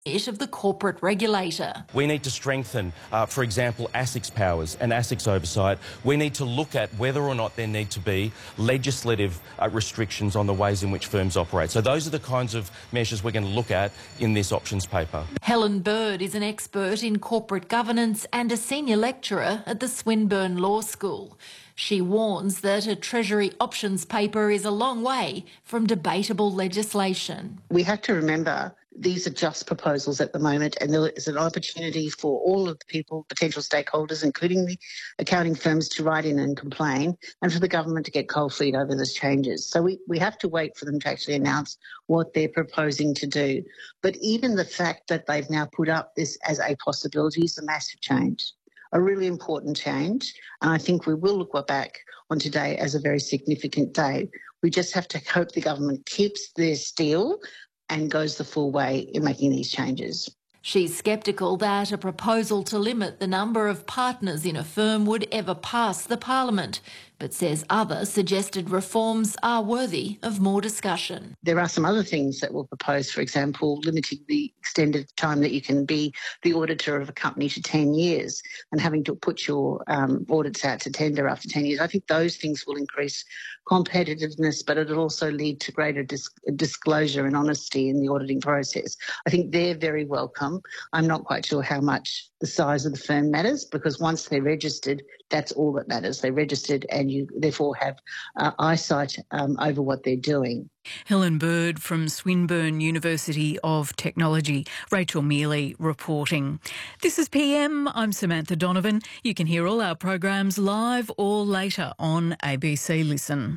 of the corporate regulator. We need to strengthen, for example, ASIC's powers and ASIC's oversight. We need to look at whether or not there need to be legislative restrictions on the ways in which firms operate. So those are the kinds of measures we're going to look at in this options paper. Helen Bird is an expert in corporate governance and a senior lecturer at the Swinburne Law School. She warns that a Treasury options paper is a long way from debatable legislation. We have to remember these are just proposals at the moment, and there is an opportunity for all of the people, potential stakeholders, including the accounting firms, to write in and complain, and for the government to get cold feet over these changes. So we have to wait for them to actually announce what they're proposing to do. But even the fact that they've now put up this as a possibility is a massive change, a really important change. And I think we will look back on today as a very significant day. We just have to hope the government keeps their steel and goes the full way in making these changes. She's sceptical that a proposal to limit the number of partners in a firm would ever pass the Parliament, but says other suggested reforms are worthy of more discussion. There are some other things that we'll propose, for example, limiting the extended time that you can be the auditor of a company to 10 years and having to put your audits out to tender after 10 years. I think those things will increase competitiveness, but it'll also lead to greater disclosure and honesty in the auditing process. I think they're very welcome. I'm not quite sure how much the size of the firm matters, because once they're registered, that's all that matters. They're registered and you therefore have eyesight over what they're doing. Helen Bird from Swinburne University of Technology. Rachel Mealy reporting. This is PM. I'm Samantha Donovan. You can hear all our programs live or later on ABC Listen.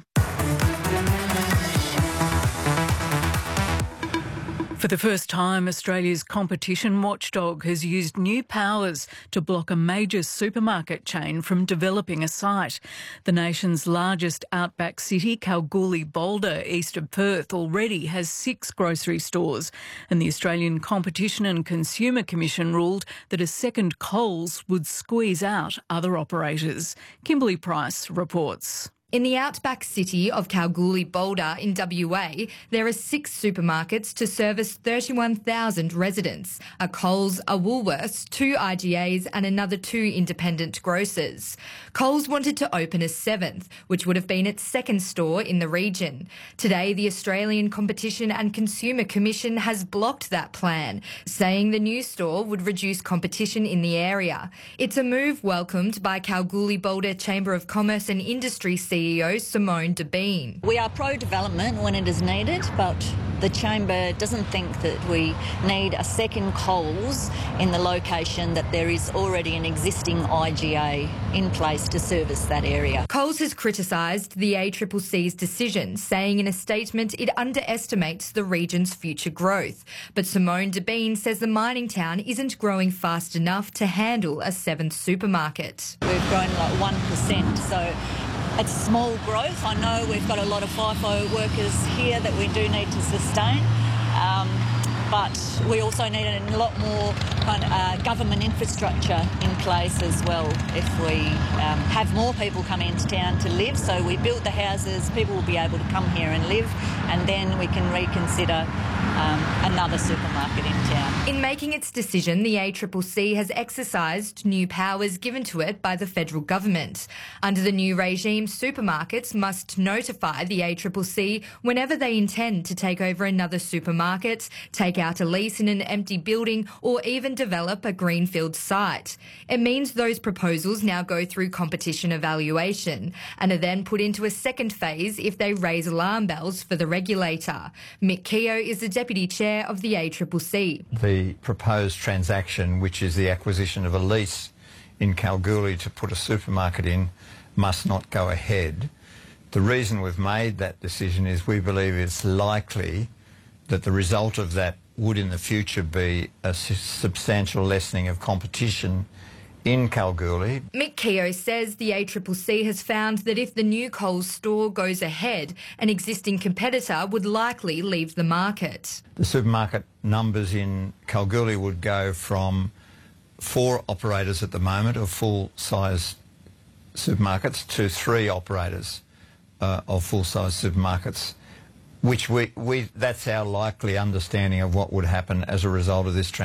For the first time, Australia's competition watchdog has used new powers to block a major supermarket chain from developing a site. The nation's largest outback city, Kalgoorlie-Boulder, east of Perth, already has 6 grocery stores, and the Australian Competition and Consumer Commission ruled that a second Coles would squeeze out other operators. Kimberly Price reports. In the outback city of Kalgoorlie-Boulder in WA, there are 6 supermarkets to service 31,000 residents, a Coles, a Woolworths, 2 IGAs and another 2 independent grocers. Coles wanted to open a 7th, which would have been its second store in the region. Today, the Australian Competition and Consumer Commission has blocked that plan, saying the new store would reduce competition in the area. It's a move welcomed by Kalgoorlie-Boulder Chamber of Commerce and Industry CEO Simone Devine. We are pro-development when it is needed, but the Chamber doesn't think that we need a second Coles in the location that there is already an existing IGA in place to service that area. Coles has criticised the ACCC's decision, saying in a statement it underestimates the region's future growth. But Simone Devine says the mining town isn't growing fast enough to handle a 7th supermarket. We've grown like 1%, so it's small growth. I know we've got a lot of FIFO workers here that we do need to sustain, but we also need a lot more government infrastructure in place as well if we have more people come into town to live. So we build the houses, people will be able to come here and live, and then we can reconsider another supermarket in town. In making its decision, the ACCC has exercised new powers given to it by the federal government. Under the new regime, supermarkets must notify the ACCC whenever they intend to take over another supermarket, take out a lease in an empty building, or even develop a greenfield site. It means those proposals now go through competition evaluation and are then put into a second phase if they raise alarm bells for the regulator. Mick Keogh is the Deputy Chair of the ACCC. The proposed transaction, which is the acquisition of a lease in Kalgoorlie to put a supermarket in, must not go ahead. The reason we've made that decision is we believe it's likely that the result of that would in the future be a substantial lessening of competition in Kalgoorlie. Mick Keogh says the ACCC has found that if the new Coles store goes ahead, an existing competitor would likely leave the market. The supermarket numbers in Kalgoorlie would go from 4 operators at the moment of full-size supermarkets to 3 operators of full-size supermarkets Which that's our likely understanding of what would happen as a result of this transaction.